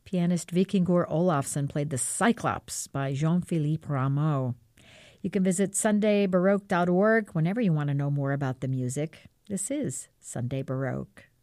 Pianist Vikingur Olafsson played The Cyclops by Jean-Philippe Rameau. You can visit sundaybaroque.org whenever you want to know more about the music. This is Sunday Baroque.